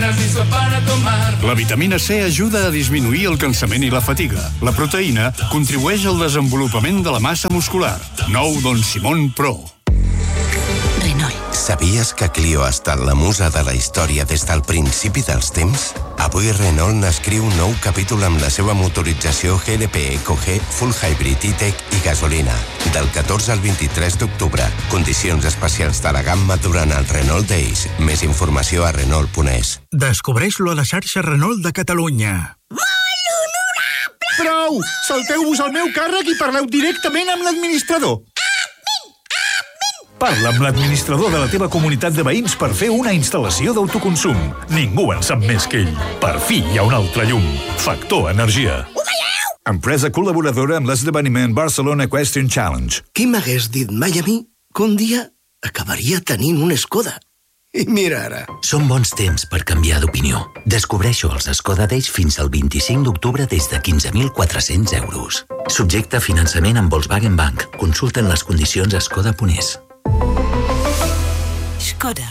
listo para tomar. La vitamina C ajuda a disminuir el cansament i la fatiga. La proteïna contribueix al desenvolupament de la massa muscular. Nou Don Simón Pro. Renault. Sabies que Clio ha estat la musa de la història des del principi dels temps? Avui Renault n'escriu un nou capítol amb la seva motorització GLP EcoG, Full Hybrid E-Tech i gasolina. Del 14 al 23 d'octubre. Condicions especials de la gamma durant el Renault Days. Més informació a Renault.es. Descobreix-lo a la xarxa Renault de Catalunya. Molt honorable! Prou! Salteu-vos al meu càrrec i parleu directament amb l'administrador. Parla amb l'administrador de la teva comunitat de veïns per fer una instal·lació d'autoconsum. Ningú en sap més que ell. Per fi hi ha un altre llum. Factor Energia. Ho veieu? Empresa col·laboradora amb l'esdeveniment Barcelona Equestrian Challenge. Qui m'hagués dit mai a mi que un dia acabaria tenint un Skoda? I mira ara. Són bons temps per canviar d'opinió. Descobreixo els Skoda Days fins al 25 d'octubre des de 15.400 euros. Subjecte a finançament amb Volkswagen Bank. Consulten les condicions a Skoda.es. Skoda.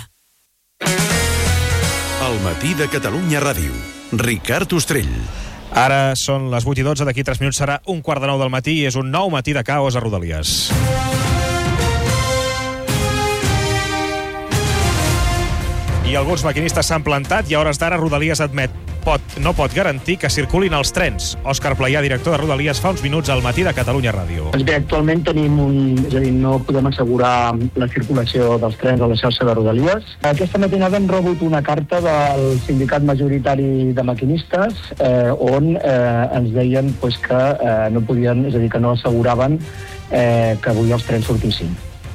El matí de Catalunya Ràdio. Ricard Ostrell. Ara són les 8:12, d'aquí 3 minuts serà 8:45 del matí i és un nou matí de caos a Rodalies. I alguns maquinistes s'han plantat i a hores d'ara Rodalies admet no pot garantir que circulin els trens. Òscar Playà, director de Rodalies, fa uns minuts al matí de Catalunya Ràdio. Bé, actualment tenim no podem assegurar la circulació dels trens a la xarxa de Rodalies. Aquesta matinada hem rebut una carta del sindicat majoritari de maquinistes on ens deien que no podien, és a dir, que no asseguraven que avui els trens sortissin.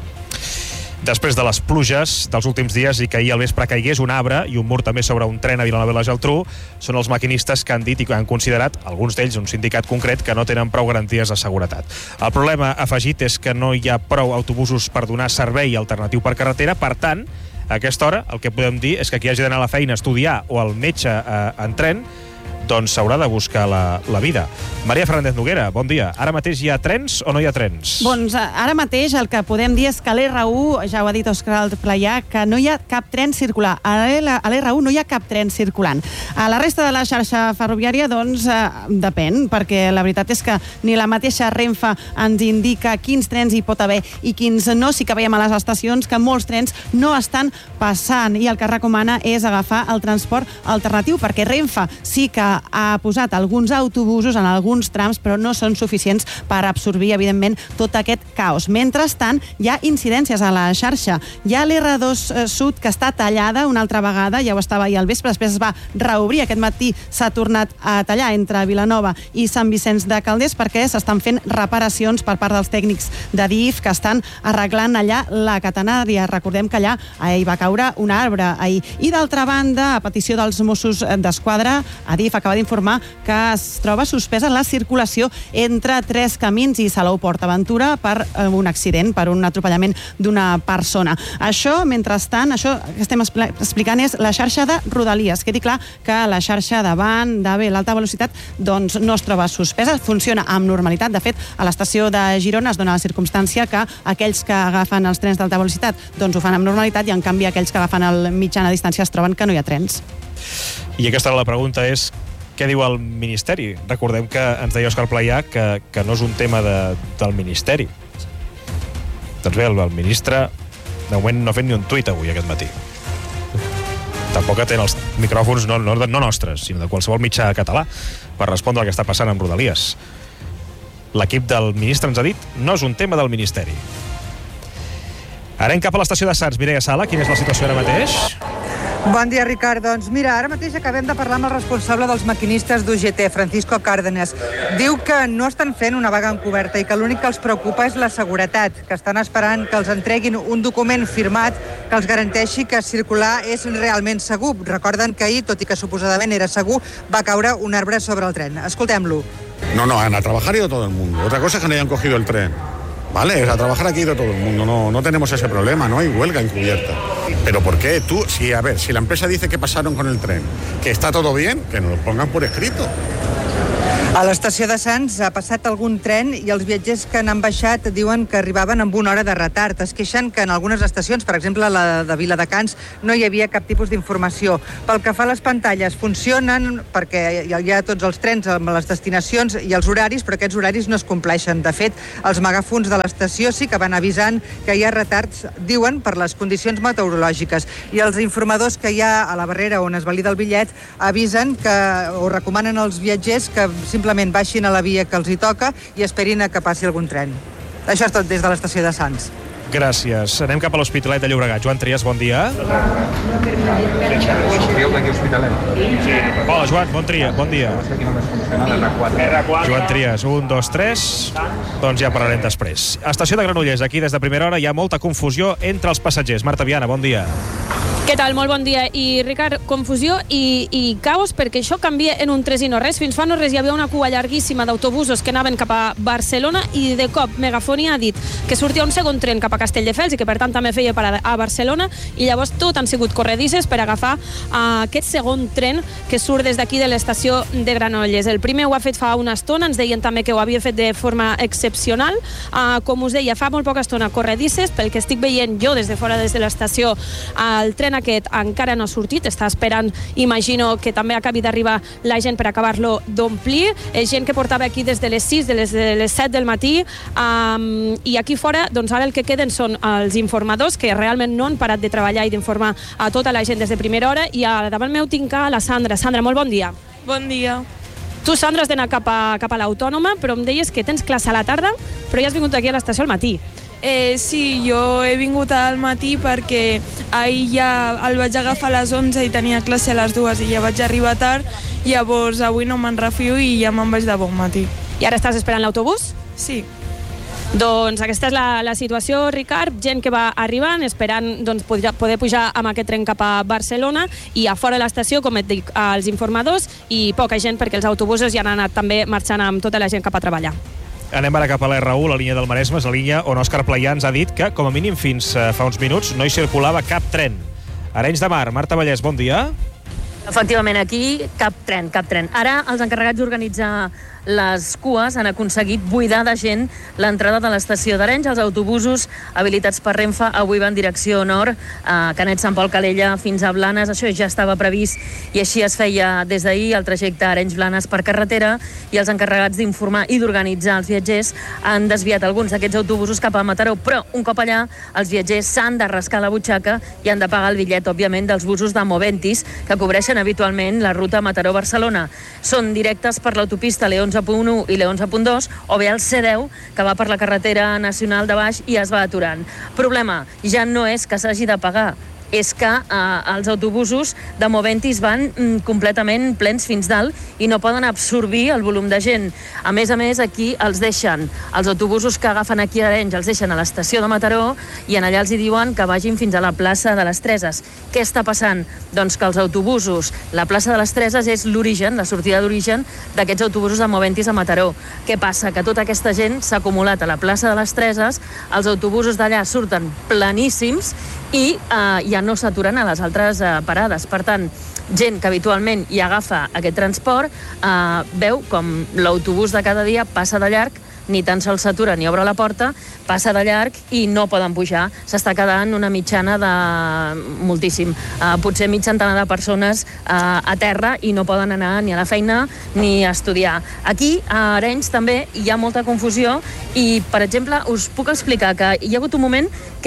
Després de les pluges dels últims dies i que ahir al vespre caigués un arbre i un mur també sobre un tren a Vilanova i la Geltrú, són els maquinistes que han dit i que han considerat, alguns d'ells, un sindicat concret, que no tenen prou garanties de seguretat. El problema afegit és que no hi ha prou autobusos per donar servei alternatiu per carretera, per tant, a aquesta hora el que podem dir és que qui hagi d'anar a la feina a estudiar o al metge en tren, doncs s'haurà de buscar la vida. Maria Fernández Noguera, bon dia. Ara mateix hi ha trens o no hi ha trens? Doncs ara mateix el que podem dir és que a l'R1, ja ho ha dit Òscar Playà, que no hi ha cap tren circular. A l'R1 no hi ha cap tren circulant. A la resta de la xarxa ferroviària, doncs, depèn, perquè la veritat és que ni la mateixa Renfe ens indica quins trens hi pot haver i quins no. Sí que veiem a les estacions que molts trens no estan passant i el que recomana és agafar el transport alternatiu, perquè Renfe sí que ha posat alguns autobusos en alguns trams, però no són suficients per absorbir, evidentment, tot aquest caos. Mentrestant, hi ha incidències a la xarxa. Hi ha l'R2 Sud, que està tallada una altra vegada, ja ho estava ahir al vespre, després es va reobrir, aquest matí s'ha tornat a tallar entre Vilanova i Sant Vicenç de Calders perquè s'estan fent reparacions per part dels tècnics de DIF que estan arreglant allà la catenària. Recordem que allà hi va caure un arbre ahir. I d'altra banda, a petició dels Mossos d'Esquadra, Adif acaba d'informar que es troba suspesa la circulació entre Tres Camins i Salou PortAventura per un accident, per un atropellament d'una persona. Això, mentrestant, això que estem explicant és la xarxa de Rodalies. Quedi clar que la xarxa davant, de l'alta velocitat, doncs no es troba suspesa, funciona amb normalitat. De fet, a l'estació de Girona es dona la circumstància que aquells que agafen els trens d'alta velocitat doncs ho fan amb normalitat i en canvi aquells que agafen el mitjana distància es troben que no hi ha trens. I aquesta la pregunta és què diu el Ministeri? Recordem que ens deia Òscar Playà que no és un tema del Ministeri. Doncs bé, el ministre de moment no ha fet ni un tuit avui aquest matí. Tampoc atén els micròfons no nostres, sinó de qualsevol mitjà català per respondre al que està passant amb Rodalies. L'equip del ministre ens ha dit no és un tema del Ministeri. Anem cap a l'estació de Sants. Mireia Sala, quina és la situació ara mateix? Bon dia, Ricard. Doncs mira, ara mateix acabem de parlar amb el responsable dels maquinistes d'UGT, Francisco Cárdenas. Diu que no estan fent una vaga encoberta i que l'únic que els preocupa és la seguretat, que estan esperant que els entreguin un document firmat que els garanteixi que circular és realment segur. Recorden que ahir, tot i que suposadament era segur, va caure un arbre sobre el tren. Escoltem-lo. No, a trabajar ha ido todo el mundo. Otra cosa es que no hayan cogido el tren. Vale, a trabajar aquí ha ido todo el mundo, no tenemos ese problema, no hay huelga encubierta. ¿Pero por qué tú? Si la empresa dice que pasaron con el tren, que está todo bien, que nos lo pongan por escrito. A l'estació de Sants ha passat algun tren i els viatgers que n'han baixat diuen que arribaven amb una hora de retard. Es queixen que en algunes estacions, per exemple la de Viladecans, no hi havia cap tipus d'informació. Pel que fa a les pantalles, funcionen perquè hi ha tots els trens amb les destinacions i els horaris, però aquests horaris no es compleixen. De fet, els megafons de l'estació sí que van avisant que hi ha retards, diuen, per les condicions meteorològiques. I els informadors que hi ha a la barrera on es valida el bitllet avisen o recomanen als viatgers que simplement baixin a la via que els hi toca i esperin a que passi algun tren. Això és tot des de l'estació de Sants. Gràcies. Anem cap a l'Hospitalet de Llobregat. Joan Trias, bon dia. Hola, Joan, bon dia. Joan Trias, 1, 2, 3. Doncs ja parlarem després. Estació de Granollers, aquí des de primera hora hi ha molta confusió entre els passatgers. Marta Viana, bon dia. Què tal? Molt bon dia. I, Ricard, confusió i caos perquè això canvia en un 3 i no res. Fins fa no res hi havia una cua llarguíssima d'autobusos que anaven cap a Barcelona i de cop Megafonia ha dit que sortia un segon tren cap a Castelldefels i que per tant també feia parada a Barcelona i llavors tot han sigut corredisses per agafar aquest segon tren que surt des d'aquí de l'estació de Granollers. El primer ho ha fet fa una estona, ens deien també que ho havia fet de forma excepcional. Com us deia, fa molt poca estona corredisses, pel que estic veient jo des de fora des de l'estació, el tren aquest encara no ha sortit, està esperant, imagino que també acabi d'arribar la gent per acabar-lo d'omplir, gent que portava aquí des de les 6, de les 7 del matí, i aquí fora, doncs ara el que queden són els informadors que realment no han parat de treballar i d'informar a tota la gent des de primera hora, i davant meu tinc a la Sandra. Sandra, molt bon dia. Bon dia. Tu, Sandra, has d'anar cap a l'Autònoma, però em deies que tens classe a la tarda, però ja has vingut aquí a l'estació al matí. Sí, jo he vingut al matí perquè ahir ja el vaig agafar a les 11 i tenia classe a les 2 i ja vaig arribar tard, llavors avui no me'n refio i ja me'n vaig de bon matí. I ara estàs esperant l'autobús? Sí. Doncs aquesta és la situació, Ricard, gent que va arribant, esperant doncs, poder pujar amb aquest tren cap a Barcelona, i a fora de l'estació, com et dic, els informadors i poca gent perquè els autobusos ja han anat també marxant amb tota la gent cap a treballar. Anem ara cap a l'R1, la línia del Maresme, és la línia on Òscar Playà ens ha dit que, com a mínim fins fa uns minuts, no hi circulava cap tren. Arenys de Mar, Marta Vallès, bon dia. Efectivament, aquí cap tren. Ara els encarregats d'organitzar les cues han aconseguit buidar de gent l'entrada de l'estació d'Arenys. Els autobusos habilitats per Renfe avui van direcció nord, a Canet Sant Pol Calella fins a Blanes. Això ja estava previst i així es feia des d'ahir el trajecte Arenys-Blanes per carretera, i els encarregats d'informar i d'organitzar els viatgers han desviat alguns d'aquests autobusos cap a Mataró, però un cop allà els viatgers s'han de rascar la butxaca i han de pagar el bitllet, òbviament, dels busos de Moventis que cobreixen habitualment la ruta Mataró-Barcelona. Són directes per l'autopista l'E11.1 i l'E11.2, o bé el C10, que va per la carretera nacional de baix i es va aturant. Problema, ja no és que s'hagi de pagar, és que els autobusos de Moventis van completament plens fins dalt i no poden absorbir el volum de gent. A més, aquí els deixen, els autobusos que agafen aquí a Arenys els deixen a l'estació de Mataró i en allà els hi diuen que vagin fins a la plaça de les Treses. Què està passant? Doncs que els autobusos, la plaça de les Treses és l'origen, la sortida d'origen d'aquests autobusos de Moventis a Mataró. Què passa? Que tota aquesta gent s'ha acumulat a la plaça de les Treses, els autobusos d'allà surten planíssims i ja no s'aturen a les altres parades. Per tant, gent que habitualment hi agafa aquest transport veu com l'autobús de cada dia passa de llarg, ni tan sols s'atura ni obre la porta, passa de llarg i no poden pujar. S'està quedant una mitjana de moltíssim, potser mig centenar de persones a terra i no poden anar ni a la feina ni a estudiar. Aquí, a Arenys, també hi ha molta confusió i, per exemple, us puc explicar que hi ha hagut un moment que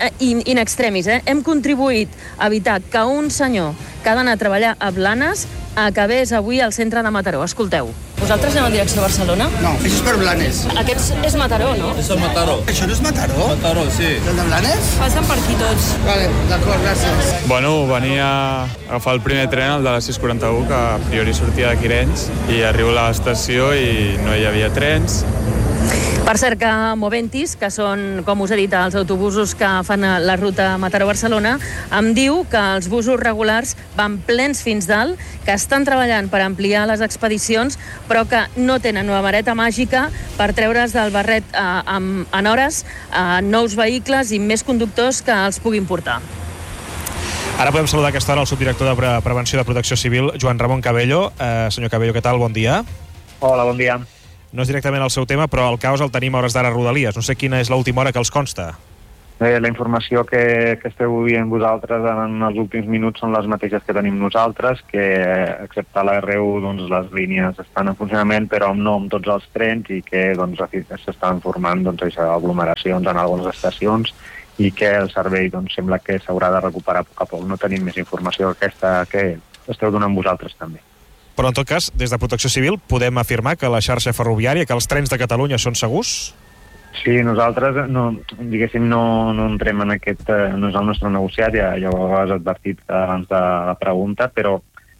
in extremis, hem contribuït a evitar que un senyor que ha d'anar a treballar a Blanes acabés avui al centre de Mataró. Escolteu. Vosaltres aneu en direcció a Barcelona? No, això és per Blanes. Aquest és Mataró, no? És el Mataró. Això no és Mataró? Mataró, sí. El de Blanes? Passen per aquí tots. Vale, d'acord, gràcies. Bueno, venia a agafar el primer tren, el de la 641, que a priori sortia de Quirenys, i arribo a l'estació i no hi havia trens. Per cert que Moventis, que són, com us he dit, els autobusos que fan la ruta Mataró-Barcelona, em diu que els busos regulars van plens fins dalt, que estan treballant per ampliar les expedicions, però que no tenen una vareta màgica per treure's del barret en hores nous vehicles i més conductors que els puguin portar. Ara podem saludar aquesta hora el subdirector de Prevenció de Protecció Civil, Joan Ramon Cabello. Senyor Cabello, què tal? Bon dia. Hola, bon dia. No és directament el seu tema, però el caos el tenim a hores d'ara a Rodalies. No sé quina és l'última hora que els consta. La informació que esteu dient vosaltres en els últims minuts són les mateixes que tenim nosaltres, que excepte la R1 doncs, les línies estan en funcionament, però no amb tots els trens, i que doncs, s'estan formant doncs, aglomeracions en algunes estacions, i que el servei doncs, sembla que s'haurà de recuperar a poc a poc. No tenim més informació que aquesta que esteu donant vosaltres també. Però, en tot cas, des de Protecció Civil podem afirmar que la xarxa ferroviària, que els trens de Catalunya són segurs? Sí, nosaltres no entrem en aquest... no és el nostre negociat, ja ho has advertit abans de la pregunta, però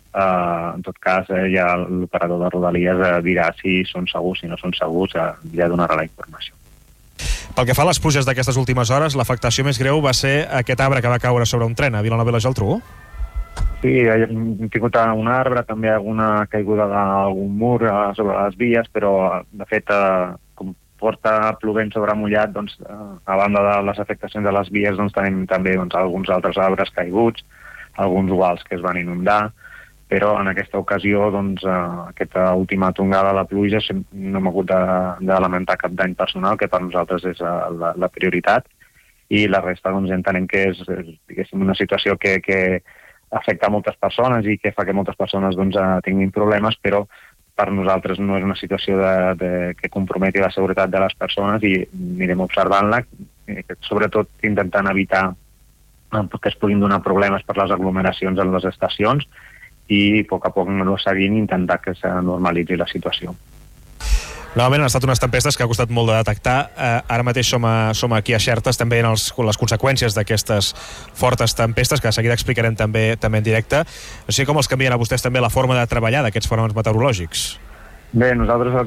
en tot cas ja l'operador de Rodalies dirà si són segurs, si no són segurs, ja donarà la informació. Pel que fa a les pluges d'aquestes últimes hores, l'afectació més greu va ser aquest arbre que va caure sobre un tren a Vilanova i la Geltrú? Sí, hem tingut un arbre, també alguna caiguda d'algun mur sobre les vies, però de fet, com porta plovent sobre mullat, doncs, a banda de les afectacions de les vies, doncs, tenim també alguns altres arbres caiguts, alguns guals que es van inundar, però en aquesta ocasió, doncs, aquesta última tongada de la pluja no hem hagut de lamentar cap dany personal, que per nosaltres és la prioritat, i la resta doncs, entenem que és diguéssim, una situació que afecta moltes persones i que fa que moltes persones doncs, tinguin problemes, però per nosaltres no és una situació que comprometi la seguretat de les persones i anirem observant-la, sobretot intentant evitar que es puguin donar problemes per les aglomeracions en les estacions i a poc no seguint intentar que se normalitzi la situació. Novament han estat unes tempestes que ha costat molt de detectar. Ara mateix som aquí a Xerta, estem veient les conseqüències d'aquestes fortes tempestes, que de seguida explicarem també en directe. No sé com els canvien a vostès també la forma de treballar d'aquests fenòmens meteorològics. Bé, nosaltres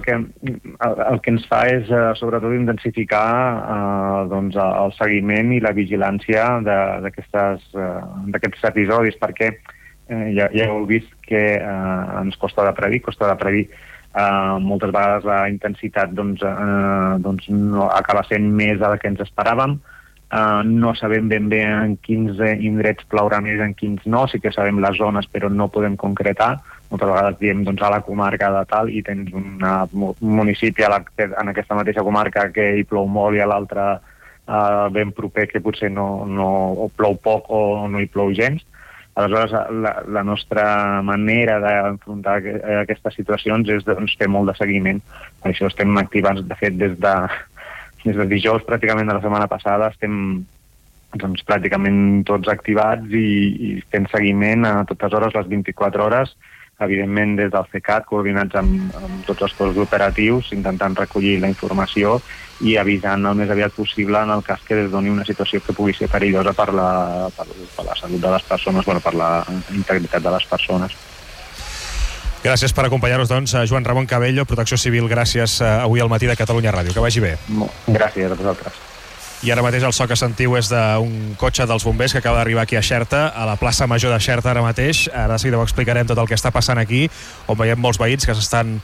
el que ens fa és sobretot intensificar el seguiment i la vigilància d'aquests episodis, perquè ja heu vist que ens costa de predir. Moltes vegades la intensitat no acaba sent més de la que ens esperàvem. No sabem ben bé en quins indrets plourà més, en quins no. Sí que sabem les zones, però no podem concretar. Moltes vegades diem a la comarca de tal i tens un municipi en aquesta mateixa comarca que hi plou molt i a l'altre ben proper que potser no plou poc o no hi plou gens. Aleshores, la nostra manera d'enfrontar aquestes situacions és fer molt de seguiment. Per això estem activant, de fet, des de dijous pràcticament de la setmana passada, estem pràcticament tots activats i fent seguiment a totes hores, les 24 hores, evidentment des del CECAT, coordinats amb tots els cossos operatius, intentant recollir la informació i avisant el més aviat possible en el cas que es doni una situació que pugui ser perillosa per la salut de les persones, per la integritat de les persones. Gràcies per acompanyar-nos, doncs, Joan Ramon Cabello, Protecció Civil, gràcies avui al matí de Catalunya Ràdio. Que vagi bé. Gràcies a vosaltres. I ara mateix el so que sentiu és d'un cotxe dels bombers que acaba d'arribar aquí a Xerta, a la plaça Major de Xerta ara mateix. Ara sí que ho explicarem tot el que està passant aquí, on veiem molts veïns que s'estan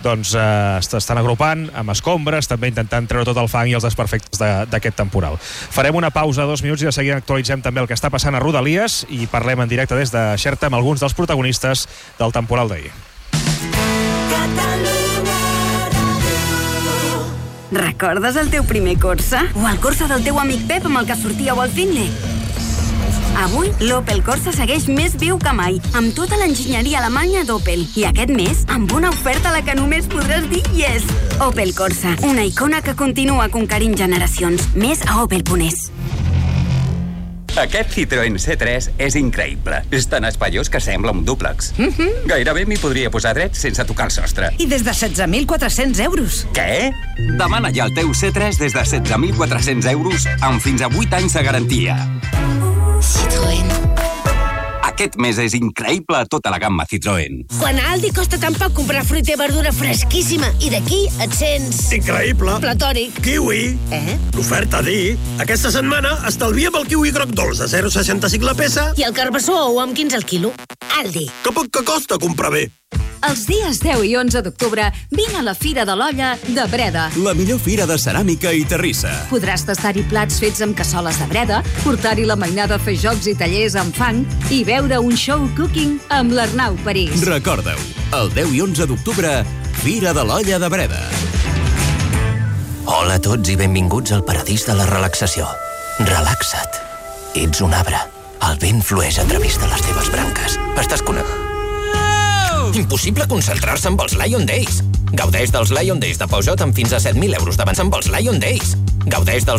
agrupant amb escombres, també intentant treure tot el fang i els desperfectes d'aquest temporal. Farem una pausa 2 minuts i de seguida actualitzem també el que està passant a Rodalies i parlem en directe des de Xerta amb alguns dels protagonistes del temporal d'ahir. Recordes el teu primer Corsa? O el Corsa del teu amic Pep amb el que sortíeu al Fitness? Avui, l'Opel Corsa segueix més viu que mai, amb tota l'enginyeria alemanya d'Opel. I aquest mes, amb una oferta a la que només podràs dir yes! Opel Corsa, una icona que continua conquerint generacions. Més a opel.es. Aquest Citroën C3 és increïble. És tan espaiós que sembla un dúplex. Gairebé m'hi podria posar dret sense tocar el sostre. I des de 16.400 euros. Què? Demana ja el teu C3 des de 16.400 euros amb fins a 8 anys de garantia. Citroën. Aquest mes és increïble a tota la gamma Citroën. Quan a Aldi costa tan poc comprar fruita i verdura fresquíssima i d'aquí et sents... Increïble! Platòric. Kiwi! L'oferta dir. Aquesta setmana estalviem el kiwi groc dolç de 0,65 la peça. I el carbassó o amb 15 al quilo. Aldi. Que poc que costa comprar bé. Els dies 10 i 11 d'octubre vine a la Fira de l'Olla de Breda. La millor fira de ceràmica i terrissa. Podràs tastar-hi plats fets amb cassoles de Breda, portar-hi la mainada a fer jocs i tallers amb fang i veure un show cooking amb l'Arnau París. Recorda-ho, el 10 i 11 d'octubre Fira de l'Olla de Breda. Hola a tots i benvinguts al paradís de la relaxació. Relaxa't. Ets un arbre. El vent flueix a través de les teves branques. Estàs connectat. Impossible concentrar-se amb els Lion Days. Gaudeix dels Lion Days de Peugeot amb fins a 7.000 euros d'avance amb els Lion Days. Gaudeix dels